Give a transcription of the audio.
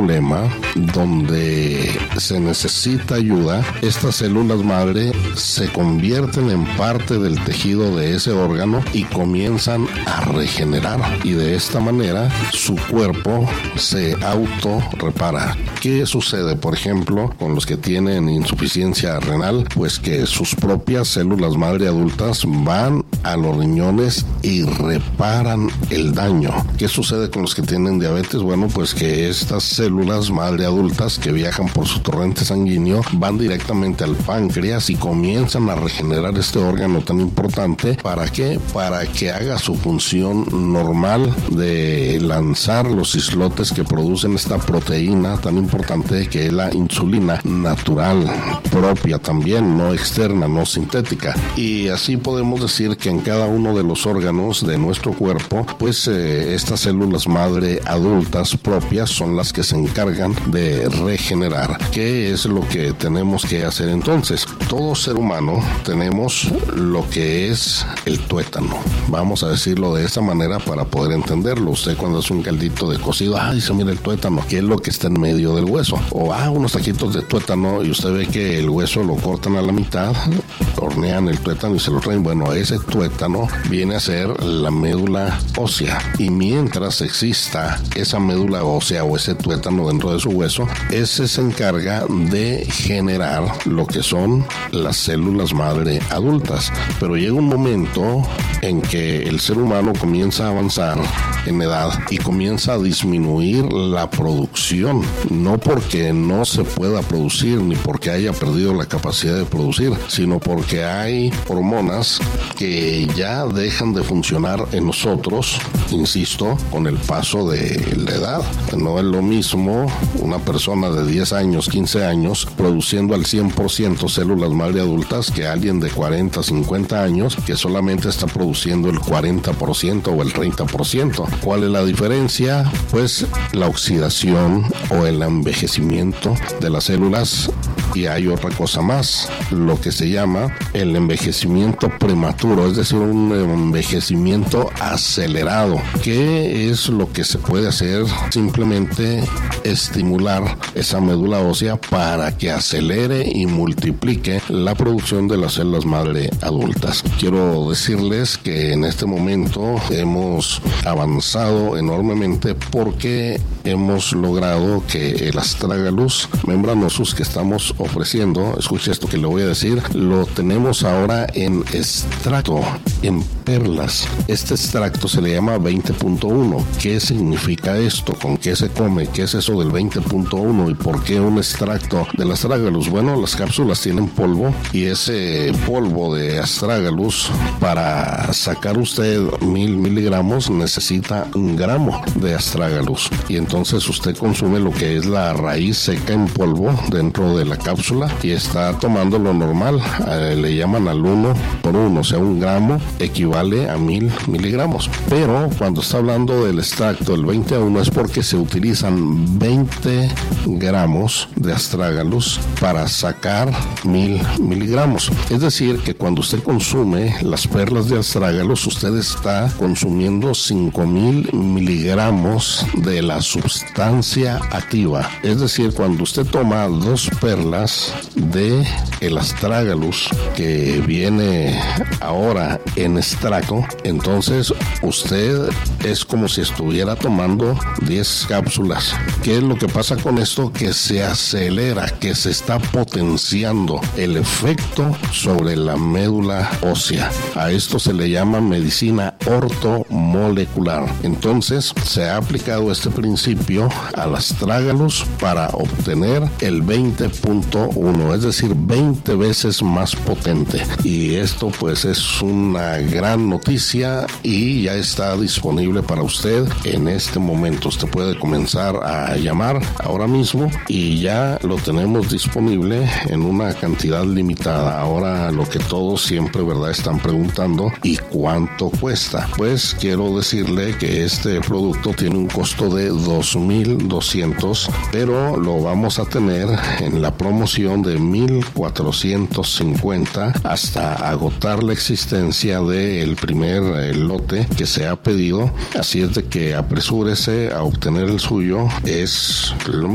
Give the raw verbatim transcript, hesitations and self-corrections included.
problema donde se necesita ayuda, estas células madre se convierten en parte del tejido de ese órgano y comienzan a regenerar, y de esta manera su cuerpo se autorrepara. ¿Qué sucede, por ejemplo, con los que tienen insuficiencia renal? Pues que sus propias células madre adultas van a los riñones y reparan el daño. ¿Qué sucede con los que tienen diabetes? Bueno, pues que estas células madre adultas que viajan por su torrente sanguíneo van directamente al páncreas y comienzan a regenerar este órgano tan importante. ¿Para qué? Para que haga su función normal de lanzar los islotes que producen esta proteína tan importante que es la insulina natural, propia también, no externa, no sintética. Y así podemos decir que en cada uno de los órganos de nuestro cuerpo, pues eh, estas células madre adultas propias son las que se encargan de regenerar. ¿Qué es lo que tenemos que hacer entonces? Todo ser humano tenemos lo que es el tuétano. Vamos a decirlo de esa manera para poder entenderlo. Usted cuando hace un caldito de cocido, ah, dice, mira el tuétano, que es lo que está en medio del hueso. O ah, unos taquitos de tuétano y usted ve que el hueso lo cortan a la mitad, hornean el tuétano y se lo traen. Bueno, ese tuétano viene a ser la médula ósea. Y mientras exista esa médula ósea o ese tuétano dentro de su hueso, ese se encarga de generar lo que son las células madre adultas. Pero llega un momento en que el ser humano comienza a avanzar en edad y comienza a disminuir la producción, no porque no se pueda producir ni porque haya perdido la capacidad de producir, sino porque hay hormonas que ya dejan de funcionar en nosotros, insisto, con el paso de la edad. No es lo mismo una persona de diez años, quince años produciendo al cien por ciento células madre adultas que alguien de cuarenta, cincuenta años que solamente está produciendo el cuarenta por ciento o el treinta por ciento. ¿Cuál es la diferencia? Pues la oxidación o el envejecimiento de las células. Y hay otra cosa más, lo que se llama el envejecimiento prematuro, es decir, un envejecimiento acelerado. ¿Qué es lo que se puede hacer? Simplemente estimular esa médula ósea para que acelere y multiplique la producción de las células madre adultas. Quiero decirles que en este momento hemos avanzado enormemente porque hemos logrado que el astragalus membranosus que estamos ofreciendo, escuche esto que le voy a decir, lo tenemos ahora en extracto, en perlas. Este extracto se le llama veinte punto uno. ¿Qué significa esto? ¿Con qué se come? ¿Qué es eso del veinte punto uno? ¿Y por qué un extracto del astragalus? Bueno, las cápsulas tienen polvo y ese polvo de astragalus, para sacar usted mil miligramos, necesita un gramo de astragalus. Y entonces usted consume lo que es la raíz seca en polvo dentro de la cápsula y está tomando lo normal, eh, le llaman al uno por uno, o sea, un gramo equivale a mil miligramos. Pero cuando está hablando del extracto del veinte a uno es porque se utilizan veinte gramos de astragalus para sacar mil miligramos. Es decir, que cuando usted consume las perlas de astragalus, usted está consumiendo cinco mil miligramos de la sustancia activa. Es decir, cuando usted toma dos perlas de el astragalus que viene ahora en extracto, entonces usted es como si estuviera tomando diez cápsulas. ¿Qué es lo que pasa con esto? Que se acelera, que se está potenciando el efecto sobre la médula ósea. A esto se le llama medicina ortomolecular. Entonces se ha aplicado este principio al astragalus para obtener el veinte punto uno, es decir, veinte veces más potente. Y esto pues es una gran noticia y ya está disponible para usted en este momento. Usted puede comenzar a llamar ahora mismo y ya lo tenemos disponible en una cantidad limitada. Ahora lo que todos siempre, ¿verdad?, están preguntando, ¿y cuánto cuesta? Pues quiero decirle que este producto tiene un costo de dos mil doscientos, pero lo vamos a tener en la promoción de mil cuatrocientos cincuenta hasta agotar la existencia del primer eh, lote que se ha pedido. Así es de que apresúrese a obtener el suyo. Es lo